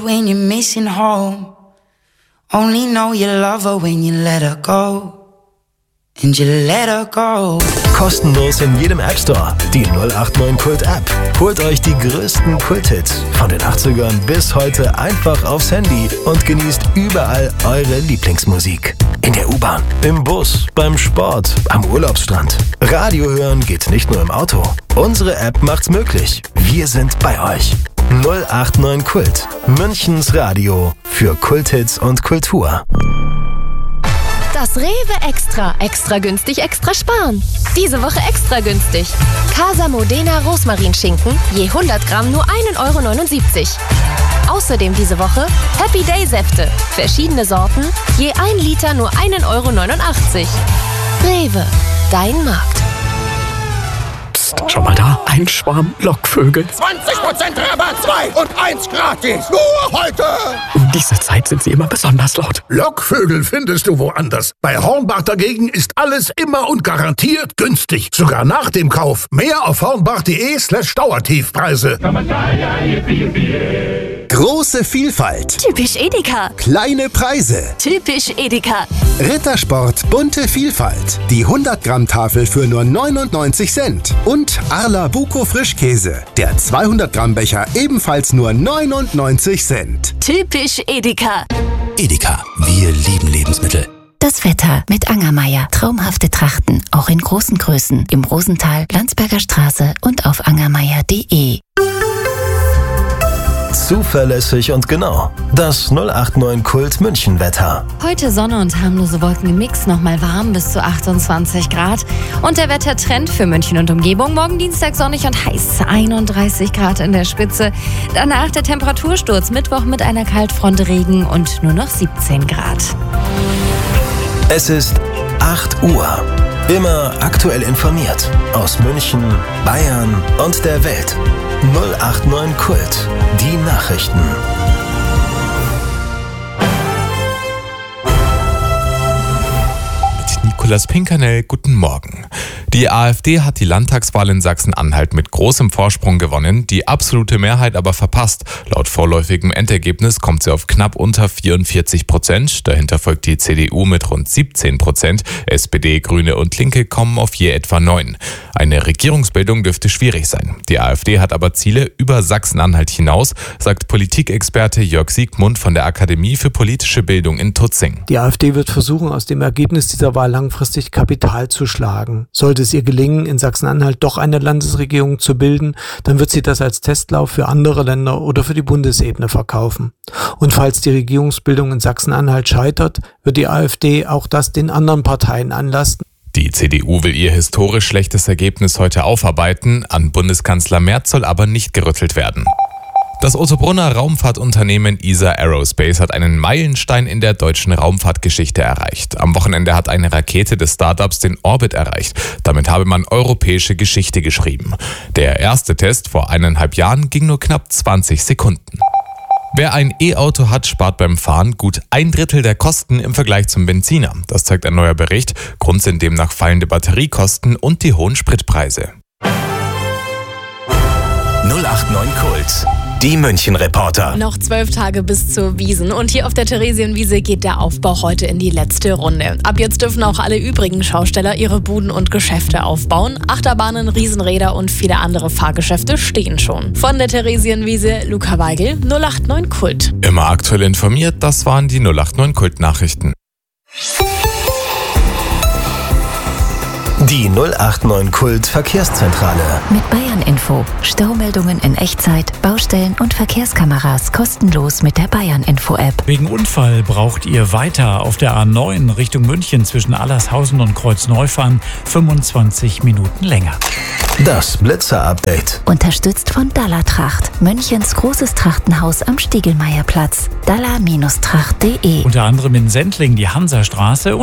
When you're missing home, only know you love her when you let her go. And you let her go. Kostenlos in jedem App Store. Die 089 Kult App. Holt euch die größten Kulthits von den 80ern bis heute einfach aufs Handy und genießt überall eure Lieblingsmusik. In der U-Bahn, im Bus, beim Sport, am Urlaubsstrand. Radio hören geht nicht nur im Auto. Unsere App macht's möglich. Wir sind bei euch. 089 Kult. Münchens Radio für Kulthits und Kultur. Das Rewe Extra. Extra günstig, extra sparen. Diese Woche extra günstig. Casa Modena Rosmarinschinken, je 100 Gramm nur 1,79 €. Außerdem diese Woche Happy Day Säfte. Verschiedene Sorten, je 1 Liter nur 1,89 €. Rewe, dein Markt. Psst, schau mal da, ein Schwarm Lockvögel. 20% Rabatt, 2 und 1 gratis. Nur heute. Um diese Zeit sind sie immer besonders laut. Lockvögel findest du woanders. Bei Hornbach dagegen ist alles immer und garantiert günstig. Sogar nach dem Kauf. Mehr auf hornbach.de/Dauertiefpreise. Große Vielfalt. Typisch Edeka. Kleine Preise. Typisch Edeka. Rittersport bunte Vielfalt. Die 100-Gramm-Tafel für nur 99 Cent. Und Arla Buko Frischkäse. Der 200-Gramm-Becher ebenfalls nur 99 Cent. Typisch Edeka. Edeka, wir lieben Lebensmittel. Das Wetter mit Angermeier. Traumhafte Trachten, auch in großen Größen. Im Rosental, Landsberger Straße und auf angermeier.de. Zuverlässig und genau. Das 089 Kult München Wetter. Heute Sonne und harmlose Wolken im Mix, nochmal warm bis zu 28 Grad. Und der Wettertrend für München und Umgebung. Morgen Dienstag sonnig und heiß, 31 Grad in der Spitze. Danach der Temperatursturz, Mittwoch mit einer Kaltfront Regen und nur noch 17 Grad. Es ist 8 Uhr. Immer aktuell informiert. Aus München, Bayern und der Welt. 089 Kult. Die Nachrichten. Mit Nicolas Pinkernell, guten Morgen. Die AfD hat die Landtagswahl in Sachsen-Anhalt mit großem Vorsprung gewonnen, die absolute Mehrheit aber verpasst. Laut vorläufigem Endergebnis kommt sie auf knapp unter 44%. Dahinter folgt die CDU mit rund 17%. SPD, Grüne und Linke kommen auf je etwa 9%. Eine Regierungsbildung dürfte schwierig sein. Die AfD hat aber Ziele über Sachsen-Anhalt hinaus, sagt Politikexperte Jörg Siegmund von der Akademie für politische Bildung in Tutzing. Die AfD wird versuchen, aus dem Ergebnis dieser Wahl langfristig Kapital zu schlagen. Sollte es ihr gelingen, in Sachsen-Anhalt doch eine Landesregierung zu bilden, dann wird sie das als Testlauf für andere Länder oder für die Bundesebene verkaufen. Und falls die Regierungsbildung in Sachsen-Anhalt scheitert, wird die AfD auch das den anderen Parteien anlasten. Die CDU will ihr historisch schlechtes Ergebnis heute aufarbeiten. An Bundeskanzler Merz soll aber nicht gerüttelt werden. Das Ottobrunner Raumfahrtunternehmen ESA Aerospace hat einen Meilenstein in der deutschen Raumfahrtgeschichte erreicht. Am Wochenende hat eine Rakete des Startups den Orbit erreicht. Damit habe man europäische Geschichte geschrieben. Der erste Test vor 1,5 Jahren ging nur knapp 20 Sekunden. Wer ein E-Auto hat, spart beim Fahren gut 1/3 der Kosten im Vergleich zum Benziner. Das zeigt ein neuer Bericht. Grund sind demnach fallende Batteriekosten und die hohen Spritpreise. 089 Kult. Die München-Reporter. Noch 12 Tage bis zur Wiesn und hier auf der Theresienwiese geht der Aufbau heute in die letzte Runde. Ab jetzt dürfen auch alle übrigen Schausteller ihre Buden und Geschäfte aufbauen. Achterbahnen, Riesenräder und viele andere Fahrgeschäfte stehen schon. Von der Theresienwiese, Luca Weigel, 089 Kult. Immer aktuell informiert, das waren die 089 Kult-Nachrichten. Die 089 Kult Verkehrszentrale. Mit Bayern Info. Staumeldungen in Echtzeit, Baustellen und Verkehrskameras kostenlos mit der Bayern Info App. Wegen Unfall braucht ihr weiter auf der A9 Richtung München zwischen Allershausen und Kreuzneufahren 25 Minuten länger. Das Blitzer-Update. Unterstützt von Dalla-Tracht. Münchens großes Trachtenhaus am Stiegelmeierplatz. dalla-tracht.de. Unter anderem in Sendling die Hansastraße